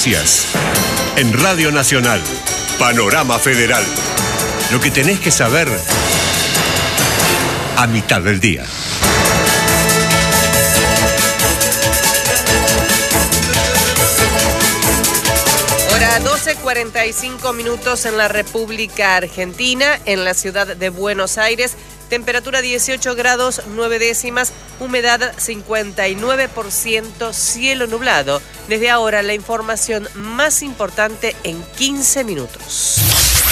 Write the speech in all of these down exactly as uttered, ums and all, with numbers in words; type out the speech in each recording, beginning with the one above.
noticias. En Radio Nacional, Panorama Federal. Lo que tenés que saber a mitad del día. Hora doce cuarenta y cinco minutos en la República Argentina, en la ciudad de Buenos Aires. Temperatura dieciocho grados nueve décimas, humedad cincuenta y nueve por ciento, cielo nublado. Desde ahora la información más importante en quince minutos.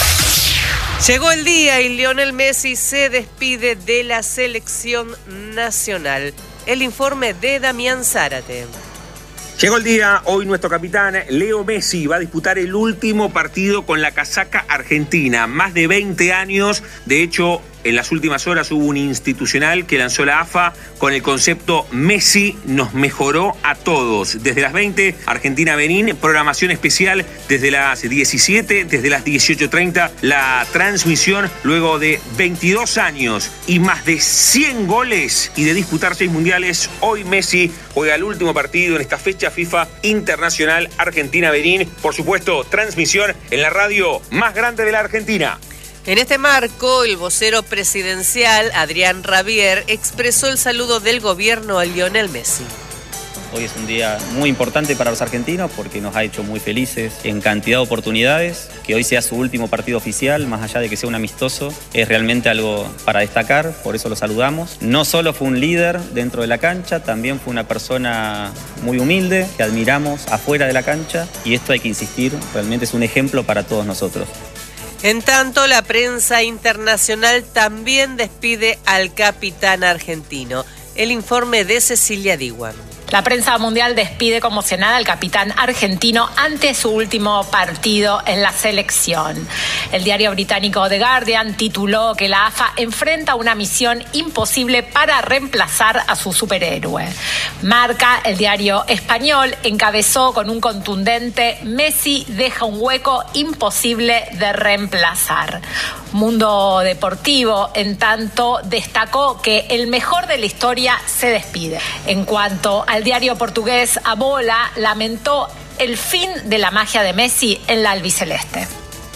Llegó el día y Lionel Messi se despide de la selección nacional. El informe de Damián Zárate. Llegó el día, hoy nuestro capitán Leo Messi va a disputar el último partido con la casaca argentina. Más de veinte años, de hecho, en las últimas horas hubo un institucional que lanzó la A F A con el concepto Messi nos mejoró a todos. Desde las veinte, Argentina-Benín, programación especial desde las diecisiete, desde las dieciocho treinta, la transmisión luego de veintidós años y más de cien goles y de disputar seis mundiales. Hoy Messi juega el último partido en esta fecha FIFA Internacional Argentina-Benín. Por supuesto, transmisión en la radio más grande de la Argentina. En este marco, el vocero presidencial, Adrián Rabier, expresó el saludo del gobierno a Lionel Messi. Hoy es un día muy importante para los argentinos porque nos ha hecho muy felices en cantidad de oportunidades. Que hoy sea su último partido oficial, más allá de que sea un amistoso, es realmente algo para destacar, por eso lo saludamos. No solo fue un líder dentro de la cancha, también fue una persona muy humilde, que admiramos afuera de la cancha, y esto hay que insistir, realmente es un ejemplo para todos nosotros. En tanto, la prensa internacional también despide al capitán argentino. El informe de Cecilia Diwan. La prensa mundial despide conmocionada al capitán argentino ante su último partido en la selección. El diario británico The Guardian tituló que la A F A enfrenta una misión imposible para reemplazar a su superhéroe. Marca, el diario español, encabezó con un contundente: Messi deja un hueco imposible de reemplazar. Mundo Deportivo, en tanto, destacó que el mejor de la historia se despide. En cuanto al diario portugués A Bola, lamentó el fin de la magia de Messi en la albiceleste.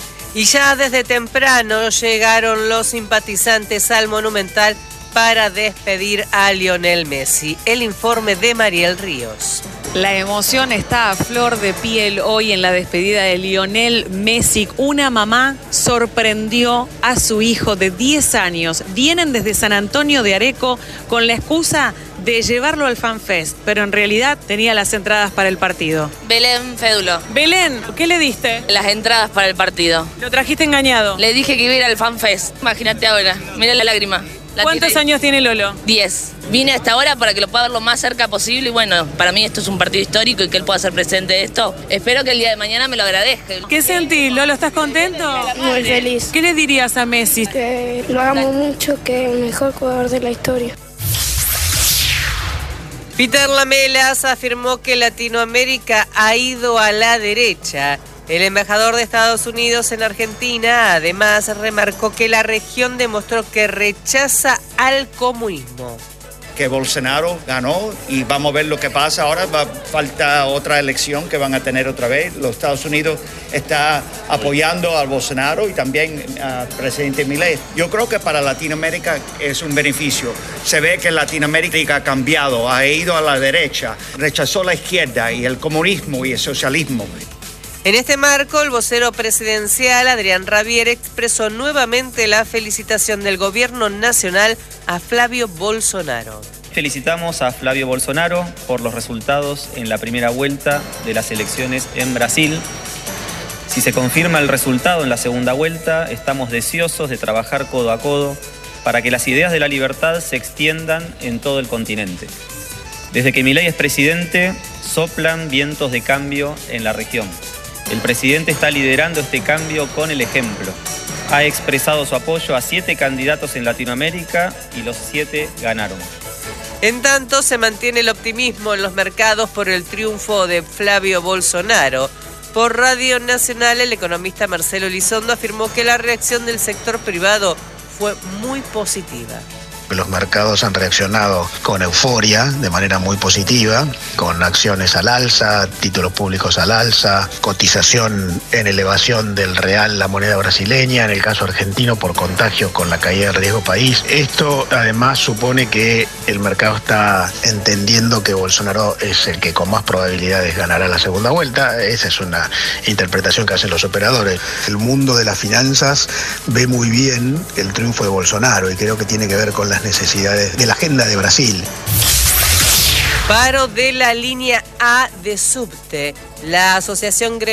Y ya desde temprano llegaron los simpatizantes al Monumental para despedir a Lionel Messi. El informe de Mariel Ríos. La emoción está a flor de piel hoy en la despedida de Lionel Messi. Una mamá sorprendió a su hijo de diez años. Vienen desde San Antonio de Areco con la excusa de llevarlo al FanFest, pero en realidad tenía las entradas para el partido. Belén Fédulo. Belén, ¿qué le diste? Las entradas para el partido. ¿Lo trajiste engañado? Le dije que iba a ir al FanFest. Imagínate ahora, mira la lágrima. La ¿Cuántos tiré. años tiene Lolo? Diez. Vine hasta ahora para que lo pueda ver lo más cerca posible y bueno, para mí esto es un partido histórico y que él pueda ser presente de esto. Espero que el día de mañana me lo agradezca. ¿Qué sentís, Lolo? ¿Estás contento? Muy feliz. ¿Qué le dirías a Messi? Que lo amo mucho, que es el mejor jugador de la historia. Peter Lamelas afirmó que Latinoamérica ha ido a la derecha. El embajador de Estados Unidos en Argentina además remarcó que la región demostró que rechaza al comunismo. Que Bolsonaro ganó y vamos a ver lo que pasa ahora. Va, falta otra elección que van a tener otra vez. Los Estados Unidos está apoyando al Bolsonaro y también al presidente Milei. Yo creo que para Latinoamérica es un beneficio. Se ve que Latinoamérica ha cambiado, ha ido a la derecha, rechazó la izquierda y el comunismo y el socialismo. En este marco, el vocero presidencial Adrián Rabier expresó nuevamente la felicitación del gobierno nacional a Flavio Bolsonaro. Felicitamos a Flavio Bolsonaro por los resultados en la primera vuelta de las elecciones en Brasil. Si se confirma el resultado en la segunda vuelta, estamos deseosos de trabajar codo a codo para que las ideas de la libertad se extiendan en todo el continente. Desde que Milei es presidente, soplan vientos de cambio en la región. El presidente está liderando este cambio con el ejemplo. Ha expresado su apoyo a siete candidatos en Latinoamérica y los siete ganaron. En tanto, se mantiene el optimismo en los mercados por el triunfo de Flavio Bolsonaro. Por Radio Nacional, el economista Marcelo Elizondo afirmó que la reacción del sector privado fue muy positiva. Los mercados han reaccionado con euforia, de manera muy positiva, con acciones al alza, títulos públicos al alza, cotización en elevación del real, la moneda brasileña, en el caso argentino por contagio con la caída del riesgo país. Esto además supone que el mercado está entendiendo que Bolsonaro es el que con más probabilidades ganará la segunda vuelta. Esa es una interpretación que hacen los operadores. El mundo de las finanzas ve muy bien el triunfo de Bolsonaro y creo que tiene que ver con las necesidades de la agenda de Brasil. Paro de la línea A de subte. La Asociación Gremial